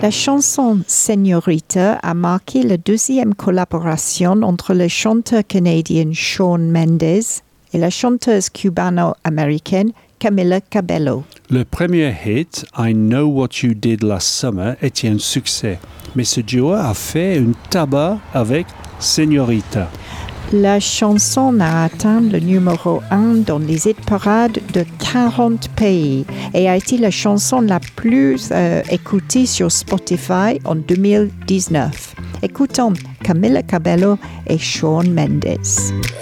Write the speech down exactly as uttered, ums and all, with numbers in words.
La chanson Señorita a marqué la deuxième collaboration entre le chanteur canadien Shawn Mendes et la chanteuse cubano-américaine Camila Cabello. Le premier hit, I Know What You Did Last Summer, était un succès, mais ce duo a fait un tabac avec Señorita. La chanson a atteint le numéro un dans les hit parades de quarante pays et a été la chanson la plus euh, écoutée sur Spotify en deux mille dix-neuf. Écoutons Camila Cabello et Shawn Mendes.